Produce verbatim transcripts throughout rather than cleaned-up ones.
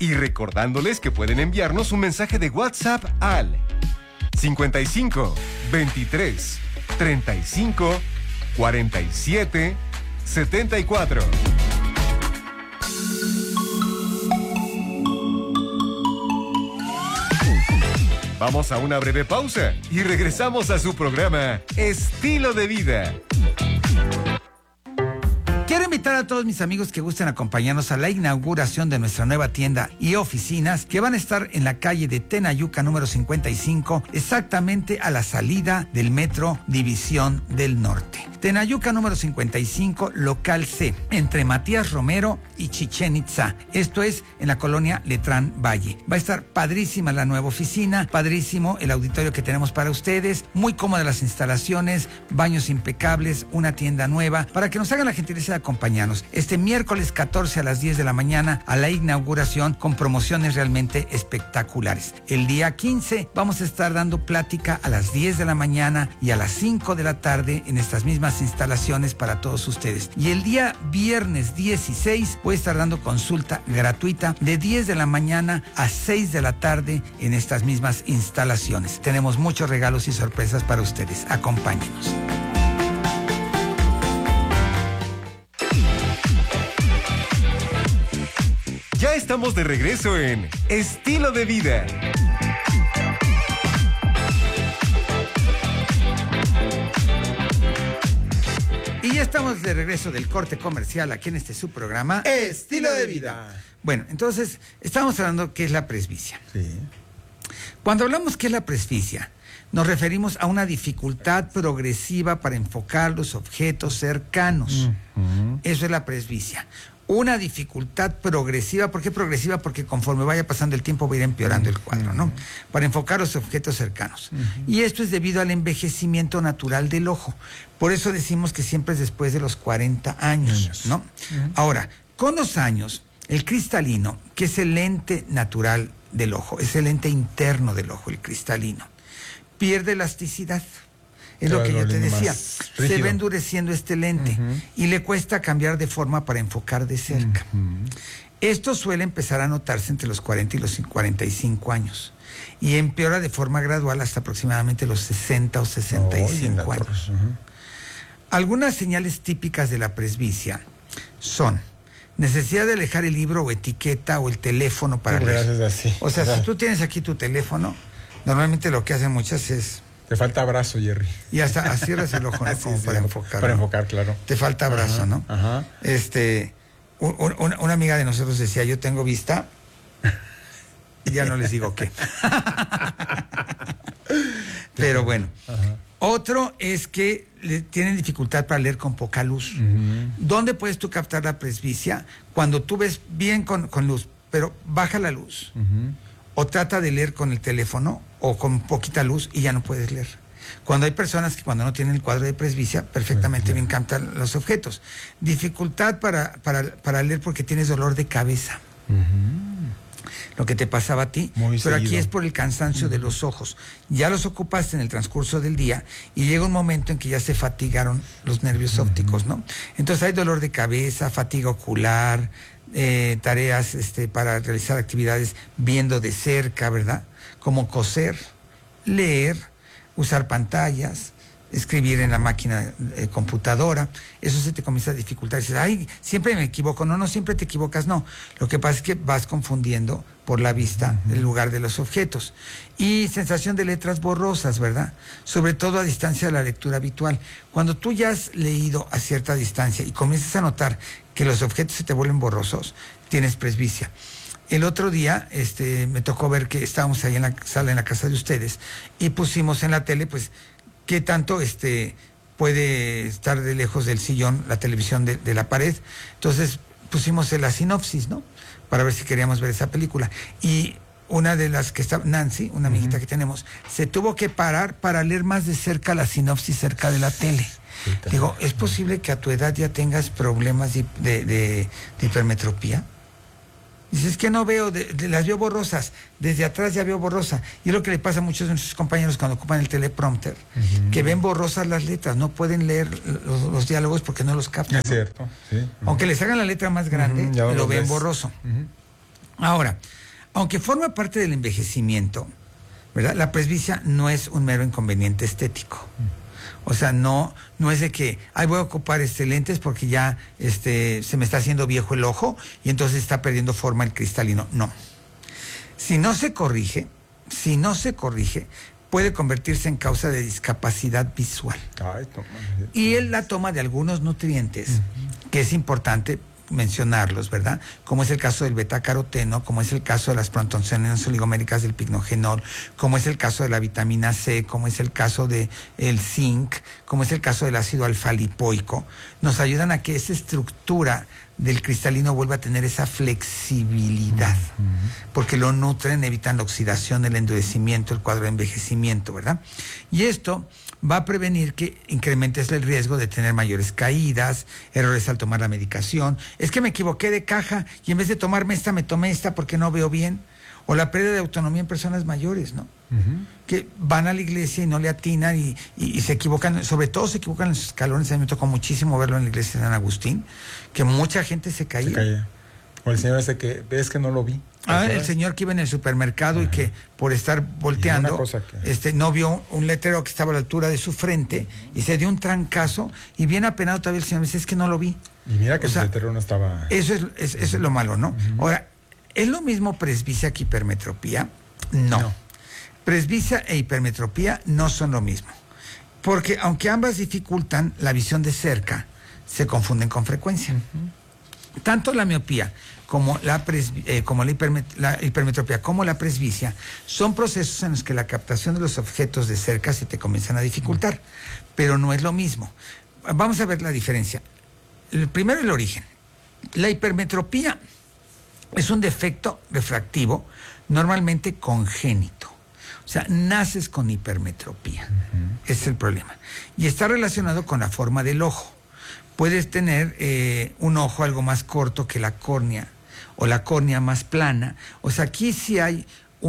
Y recordándoles que pueden enviarnos un mensaje de WhatsApp al cincuenta y cinco, veintitrés, treinta y cinco, cuarenta y siete, setenta y cuatro. Vamos a una breve pausa y regresamos a su programa Estilo de Vida. Quiero invitar a todos mis amigos que gusten acompañarnos a la inauguración de nuestra nueva tienda y oficinas que van a estar en la calle de Tenayuca número cincuenta y cinco, exactamente a la salida del Metro División del Norte. Tenayuca número cincuenta y cinco, local C, entre Matías Romero y Chichén Itzá. Esto es en la colonia Letrán Valle. Va a estar padrísima la nueva oficina, padrísimo el auditorio que tenemos para ustedes, muy cómodas las instalaciones, baños impecables, una tienda nueva, para que nos hagan la gentileza de acompañarnos este miércoles catorce a las diez de la mañana a la inauguración con promociones realmente espectaculares. El día quince vamos a estar dando plática a las diez de la mañana y a las cinco de la tarde en estas mismas instalaciones para todos ustedes. Y el día viernes dieciséis voy a estar dando consulta gratuita de diez de la mañana a seis de la tarde en estas mismas instalaciones. Tenemos muchos regalos y sorpresas para ustedes. Acompáñenos. Ya estamos de regreso en Estilo de Vida. Y ya estamos de regreso del corte comercial aquí en este su programa Estilo de Vida. Bueno, entonces estamos hablando qué es la presbicia. Sí. Cuando hablamos qué es la presbicia, nos referimos a una dificultad progresiva para enfocar los objetos cercanos. Uh-huh. Eso es la presbicia. Una dificultad progresiva. ¿Por qué progresiva? Porque conforme vaya pasando el tiempo va a ir empeorando el cuadro, ¿no? Para enfocar los objetos cercanos. Uh-huh. Y esto es debido al envejecimiento natural del ojo. Por eso decimos que siempre es después de los cuarenta años, ¿no? Uh-huh. Ahora, con los años, el cristalino, que es el lente natural del ojo, es el lente interno del ojo, el cristalino, pierde elasticidad. Es lo que yo te decía. Se va endureciendo este lente uh-huh. y le cuesta cambiar de forma para enfocar de cerca. Uh-huh. Esto suele empezar a notarse entre los cuarenta y los cuarenta y cinco años y empeora de forma gradual hasta aproximadamente los sesenta o sesenta y cinco oh, años. Uh-huh. Algunas señales típicas de la presbicia son necesidad de alejar el libro o etiqueta o el teléfono para leer. Así. O sea, si tú tienes aquí tu teléfono, normalmente lo que hacen muchas es... Te falta abrazo, Jerry. Y hasta cierras el ojo, ¿no? Como sí, para sí, enfocar. Para ¿no? enfocar, claro. Te falta abrazo, ajá, ¿no? Ajá. Este, un, un, una amiga de nosotros decía, yo tengo vista, y ya no les digo qué. Pero bueno. Ajá. Otro es que le, tienen dificultad para leer con poca luz. Uh-huh. ¿Dónde puedes tú captar la presbicia? Cuando tú ves bien con, con luz, pero baja la luz. Uh-huh. O trata de leer con el teléfono o con poquita luz y ya no puedes leer. Cuando hay personas que cuando no tienen el cuadro de presbicia, perfectamente uh-huh. bien captan los objetos. Dificultad para, para, para leer porque tienes dolor de cabeza. Uh-huh. Lo que te pasaba a ti, muy pero seguido. Aquí es por el cansancio uh-huh. de los ojos. Ya los ocupaste en el transcurso del día y llega un momento en que ya se fatigaron los nervios uh-huh. ópticos, ¿no? Entonces hay dolor de cabeza, fatiga ocular, eh, tareas este, para realizar actividades viendo de cerca, ¿verdad? Como coser, leer, usar pantallas, escribir en la máquina eh, computadora. Eso se te comienza a dificultar. Dices, ay, siempre me equivoco. No, no siempre te equivocas, no. Lo que pasa es que vas confundiendo por la vista uh-huh. el lugar de los objetos. Y sensación de letras borrosas, ¿verdad? Sobre todo a distancia de la lectura habitual. Cuando tú ya has leído a cierta distancia y comienzas a notar que los objetos se te vuelven borrosos, tienes presbicia. El otro día este, me tocó ver que estábamos ahí en la sala, en la casa de ustedes, y pusimos en la tele, pues, qué tanto este, puede estar de lejos del sillón la televisión de, de la pared. Entonces pusimos la sinopsis, ¿no? Para ver si queríamos ver esa película. Y una de las que está, Nancy, una amiguita uh-huh. que tenemos, se tuvo que parar para leer más de cerca la sinopsis cerca de la tele. Sí, digo, ¿es posible que a tu edad ya tengas problemas de, de, de, de hipermetropía? Dices, es que no veo, de, de, las veo borrosas, desde atrás ya veo borrosa. Y es lo que le pasa a muchos de nuestros compañeros cuando ocupan el teleprompter, uh-huh. que ven borrosas las letras, no pueden leer los, los diálogos porque no los captan. Es cierto, sí. Uh-huh. Aunque les hagan la letra más grande, uh-huh, lo ven ves. borroso. Uh-huh. Ahora, aunque forma parte del envejecimiento, ¿verdad? La presbicia no es un mero inconveniente estético. O sea, no, no es de que, ay, voy a ocupar este lentes porque ya este, se me está haciendo viejo el ojo y entonces está perdiendo forma el cristalino. No. Si no se corrige, si no se corrige, puede convertirse en causa de discapacidad visual. Ay, toma. Y en la toma de algunos nutrientes, uh-huh. que es importante mencionarlos, ¿verdad? Como es el caso del betacaroteno, como es el caso de las proantoncianinas oligoméricas del pignogenol, como es el caso de la vitamina C, como es el caso del zinc, como es el caso del ácido alfa-lipoico, nos ayudan a que esa estructura del cristalino vuelva a tener esa flexibilidad, uh-huh. porque lo nutren, evitan la oxidación, el endurecimiento, el cuadro de envejecimiento, ¿verdad? Y esto va a prevenir que incrementes el riesgo de tener mayores caídas, errores al tomar la medicación. Es que me equivoqué de caja y en vez de tomarme esta, me tomé esta porque no veo bien. O la pérdida de autonomía en personas mayores, ¿no? Uh-huh. Que van a la iglesia y no le atinan y, y, y se equivocan, sobre todo se equivocan en sus escalones. A mí me tocó muchísimo verlo en la iglesia de San Agustín, que mucha gente se caía. Se caía. O el señor ese que, ves que no lo vi. Ah, el señor que iba en el supermercado, ajá. y que por estar volteando, que... este, no vio un letrero que estaba a la altura de su frente, uh-huh. y se dio un trancazo, y bien apenado todavía el señor dice, es que no lo vi. Y mira que o el sea, letrero no estaba... Eso es, es, eso es lo malo, ¿no? Uh-huh. Ahora, ¿es lo mismo presbicia que hipermetropía? No. no. Presbicia e hipermetropía no son lo mismo. Porque aunque ambas dificultan la visión de cerca, se confunden con frecuencia. Uh-huh. Tanto la miopía como la, presbi- eh, como la, hipermet- la hipermetropía como la presbicia son procesos en los que la captación de los objetos de cerca se te comienzan a dificultar, uh-huh. pero no es lo mismo. Vamos a ver la diferencia. El primero, el origen. La hipermetropía es un defecto refractivo normalmente congénito. O sea, naces con hipermetropía. Uh-huh. Ese es el problema. Y está relacionado con la forma del ojo. Puedes tener eh, un ojo algo más corto que la córnea, o la córnea más plana. O sea, aquí sí hay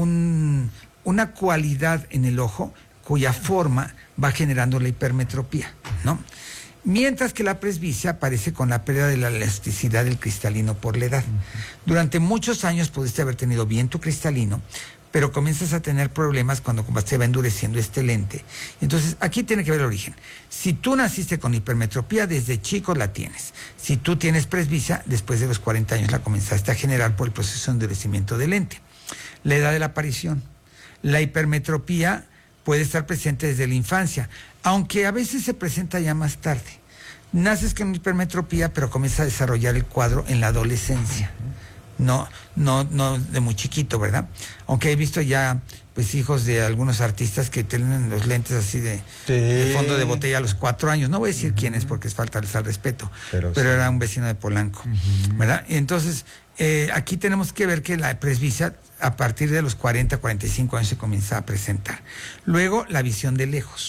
un, una cualidad en el ojo cuya forma va generando la hipermetropía, ¿no? Mientras que la presbicia aparece con la pérdida de la elasticidad del cristalino por la edad. Uh-huh. Durante muchos años pudiste haber tenido bien tu cristalino, pero comienzas a tener problemas cuando se va endureciendo este lente. Entonces, aquí tiene que ver el origen. Si tú naciste con hipermetropía, desde chico la tienes. Si tú tienes presbicia, después de los cuarenta años la comenzaste a generar por el proceso de endurecimiento del lente. La edad de la aparición. La hipermetropía puede estar presente desde la infancia, aunque a veces se presenta ya más tarde. Naces con hipermetropía, pero comienza a desarrollar el cuadro en la adolescencia. No, no, no de muy chiquito, ¿verdad? Aunque he visto ya, pues, hijos de algunos artistas que tienen los lentes así de, sí. de fondo de botella a los cuatro años. No voy a decir uh-huh. quién es porque es faltarles al respeto, pero, pero sí. era un vecino de Polanco, uh-huh. ¿verdad? Entonces, eh, aquí tenemos que ver que la presbicia a partir de los cuarenta, cuarenta y cinco años se comienza a presentar. Luego, la visión de lejos.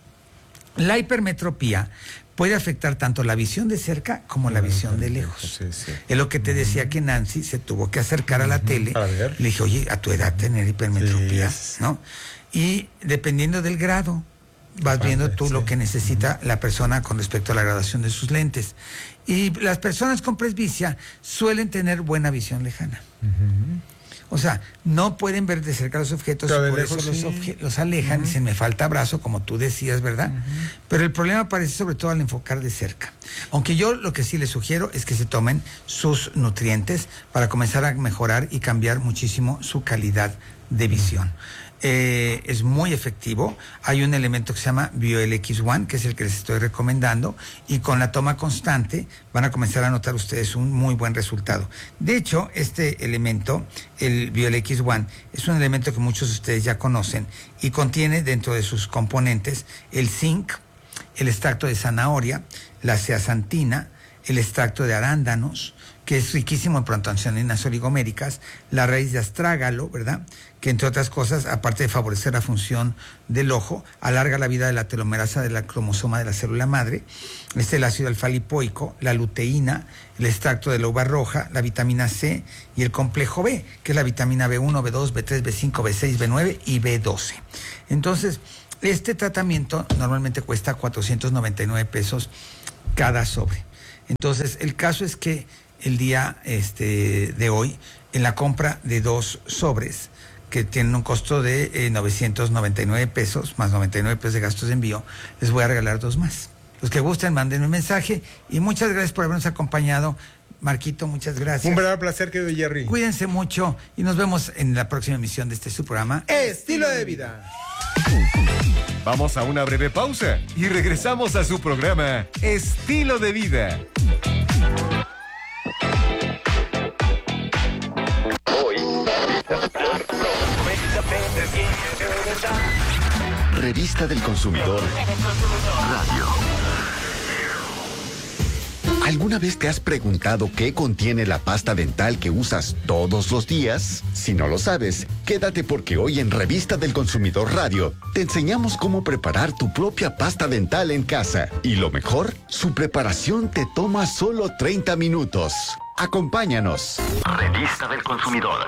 La hipermetropía puede afectar tanto la visión de cerca como la visión de lejos. Sí, sí. Es lo que te decía que Nancy se tuvo que acercar a la uh-huh. tele. A ver. Le dije, oye, a tu edad tener hipermetropía, sí. ¿no? Y dependiendo del grado, vas viendo tú sí. lo que necesita uh-huh. la persona con respecto a la graduación de sus lentes. Y las personas con presbicia suelen tener buena visión lejana. Uh-huh. O sea, no pueden ver de cerca los objetos, por lejos, eso sí. los, obje- los alejan, uh-huh. y dicen, me falta brazo, como tú decías, ¿verdad? Uh-huh. Pero el problema aparece sobre todo al enfocar de cerca. Aunque yo lo que sí les sugiero es que se tomen sus nutrientes para comenzar a mejorar y cambiar muchísimo su calidad de visión. Uh-huh. Eh, es muy efectivo. Hay un elemento que se llama Bio-L X uno, que es el que les estoy recomendando, y con la toma constante van a comenzar a notar ustedes un muy buen resultado. De hecho, este elemento, el Bio-L X uno, es un elemento que muchos de ustedes ya conocen y contiene dentro de sus componentes el zinc, el extracto de zanahoria, la zeaxantina, el extracto de arándanos, que es riquísimo en proantoncianinas oligoméricas, la raíz de astrágalo, ¿verdad?, que entre otras cosas, aparte de favorecer la función del ojo, alarga la vida de la telomerasa de la cromosoma de la célula madre. Este es el ácido alfa-lipoico, la luteína, el extracto de la uva roja, la vitamina C y el complejo B, que es la vitamina B uno, B dos, B tres, B cinco, B seis, B nueve y B doce. Entonces, este tratamiento normalmente cuesta cuatrocientos noventa y nueve pesos cada sobre. Entonces, el caso es que el día este, de hoy en la compra de dos sobres que tienen un costo de eh, novecientos noventa y nueve pesos, más noventa y nueve pesos de gastos de envío. Les voy a regalar dos más. Los que gusten, manden un mensaje y muchas gracias por habernos acompañado. Marquito, muchas gracias. Un verdadero placer, querido Jerry. Cuídense mucho y nos vemos en la próxima emisión de este su programa Estilo de Vida. Vamos a una breve pausa y regresamos a su programa Estilo de Vida. Revista del Consumidor Radio. ¿Alguna vez te has preguntado qué contiene la pasta dental que usas todos los días? Si no lo sabes, quédate porque hoy en Revista del Consumidor Radio te enseñamos cómo preparar tu propia pasta dental en casa. Y lo mejor, su preparación te toma solo treinta minutos. Acompáñanos. Revista del Consumidor.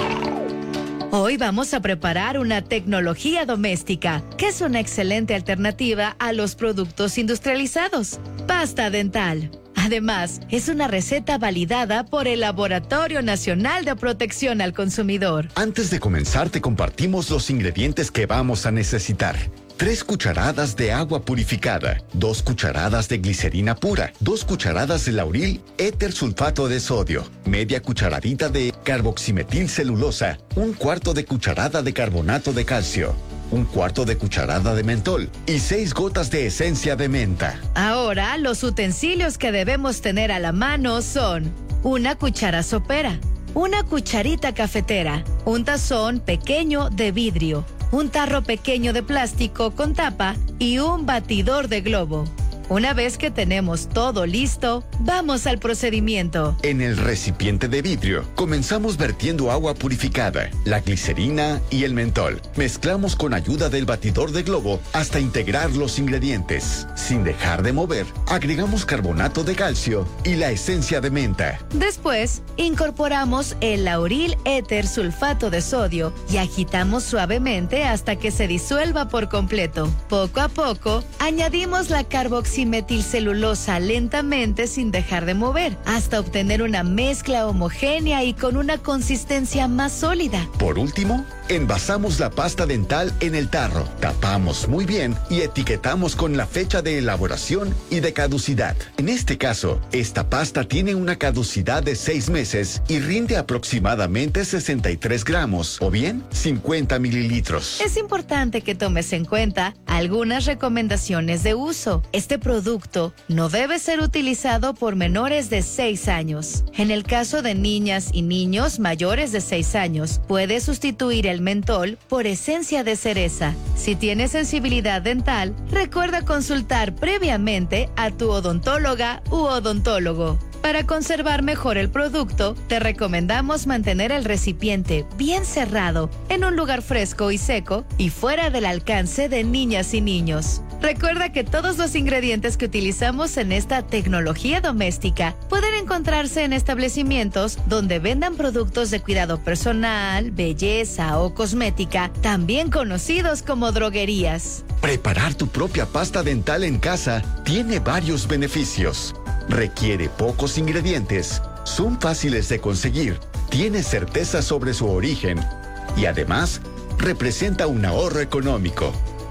Hoy vamos a preparar una tecnología doméstica, que es una excelente alternativa a los productos industrializados. Pasta dental. Además, es una receta validada por el Laboratorio Nacional de Protección al Consumidor. Antes de comenzar, te compartimos los ingredientes que vamos a necesitar. Tres cucharadas de agua purificada, dos cucharadas de glicerina pura, dos cucharadas de lauril éter sulfato de sodio, media cucharadita de carboximetilcelulosa, un cuarto de cucharada de carbonato de calcio, un cuarto de cucharada de mentol y seis gotas de esencia de menta. Ahora, los utensilios que debemos tener a la mano son una cuchara sopera, una cucharita cafetera, un tazón pequeño de vidrio, un tarro pequeño de plástico con tapa y un batidor de globo. Una vez que tenemos todo listo, vamos al procedimiento. En el recipiente de vidrio, comenzamos vertiendo agua purificada, la glicerina y el mentol. Mezclamos con ayuda del batidor de globo hasta integrar los ingredientes. Sin dejar de mover, agregamos carbonato de calcio y la esencia de menta. Después, incorporamos el lauril éter sulfato de sodio y agitamos suavemente hasta que se disuelva por completo. Poco a poco, añadimos la carboximetilcelulosa metilcelulosa lentamente sin dejar de mover, hasta obtener una mezcla homogénea y con una consistencia más sólida. Por último, envasamos la pasta dental en el tarro, tapamos muy bien y etiquetamos con la fecha de elaboración y de caducidad. En este caso, esta pasta tiene una caducidad de seis meses y rinde aproximadamente sesenta y tres gramos, o bien cincuenta mililitros. Es importante que tomes en cuenta algunas recomendaciones de uso. Este producto no debe ser utilizado por menores de seis años. En el caso de niñas y niños mayores de seis años, puede sustituir el mentol por esencia de cereza. Si tienes sensibilidad dental, recuerda consultar previamente a tu odontóloga u odontólogo. Para conservar mejor el producto, te recomendamos mantener el recipiente bien cerrado, en un lugar fresco y seco y fuera del alcance de niñas y niños. Recuerda que todos los ingredientes que utilizamos en esta tecnología doméstica pueden encontrarse en establecimientos donde vendan productos de cuidado personal, belleza o cosmética, también conocidos como droguerías. Preparar tu propia pasta dental en casa tiene varios beneficios. Requiere pocos ingredientes, son fáciles de conseguir, tiene certeza sobre su origen y además representa un ahorro económico.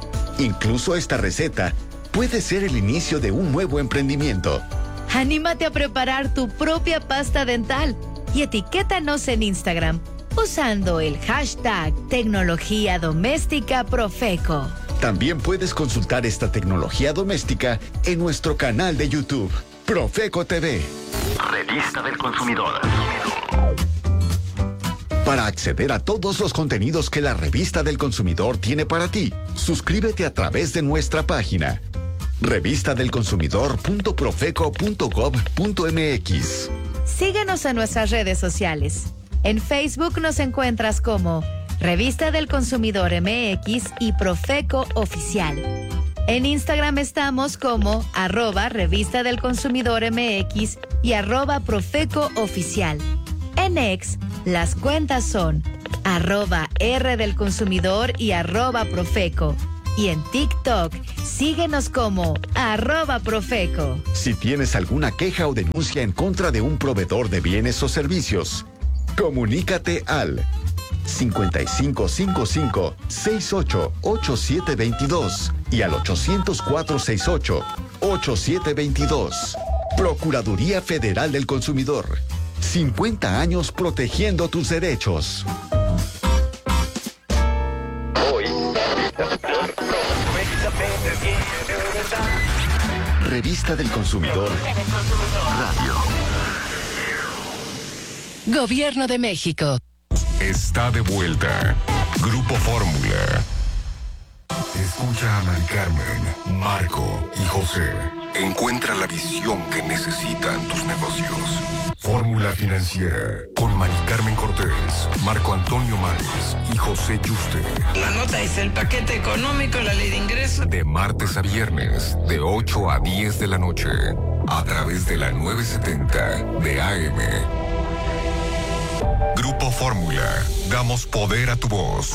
Incluso esta receta puede ser el inicio de un nuevo emprendimiento. Anímate a preparar tu propia pasta dental y etiquétanos en Instagram usando el hashtag Tecnología Doméstica Profeco. También puedes consultar esta tecnología doméstica en nuestro canal de YouTube, Profeco T V. Revista del Consumidor. Para acceder a todos los contenidos que la Revista del Consumidor tiene para ti, suscríbete a través de nuestra página revista del consumidor punto profeco punto gob punto mx. Síguenos en nuestras redes sociales. En Facebook nos encuentras como Revista del Consumidor M X y Profeco Oficial. En Instagram estamos como arroba Revista del Consumidor M X y arroba Profeco Oficial. En X, las cuentas son arroba R del Consumidor y arroba Profeco. Y en TikTok, síguenos como arroba Profeco. Si tienes alguna queja o denuncia en contra de un proveedor de bienes o servicios, comunícate al cincuenta y cinco cincuenta y cinco, sesenta y ocho, ochenta y siete veintidós y al ochocientos cuatro sesenta y ocho, ochenta y siete veintidós. Procuraduría Federal del Consumidor. cincuenta años protegiendo tus derechos. Revista del Consumidor. Radio. Gobierno de México. Está de vuelta. Grupo Fórmula. Escucha a Mari Carmen, Marco y José. Encuentra la visión que necesitan tus negocios. Fórmula Financiera. Con Mari Carmen Cortés, Marco Antonio Márquez y José Yuste. La nota es el paquete económico, la ley de ingresos. De martes a viernes, de ocho a diez de la noche. A través de la novecientos setenta de A M. Grupo Fórmula. Damos poder a tu voz.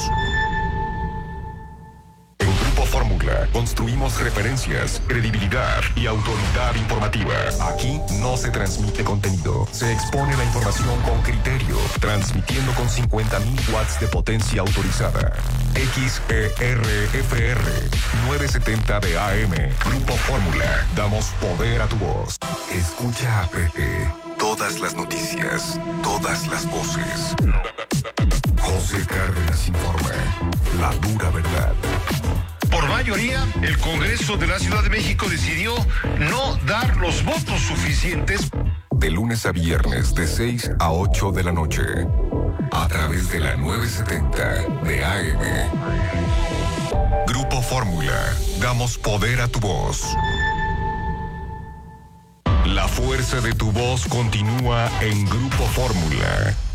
En Grupo Fórmula construimos referencias, credibilidad y autoridad informativa. Aquí no se transmite contenido. Se expone la información con criterio, transmitiendo con cincuenta mil watts de potencia autorizada. X E R F R novecientos setenta de A M. Grupo Fórmula. Damos poder a tu voz. Escucha a Pepe. Todas las noticias, todas las voces. José Cárdenas informa. La dura verdad. Por mayoría, el Congreso de la Ciudad de México decidió no dar los votos suficientes. De lunes a viernes, de seis a ocho de la noche. A través de la novecientos setenta de A M. Grupo Fórmula. Damos poder a tu voz. La fuerza de tu voz continúa en Grupo Fórmula.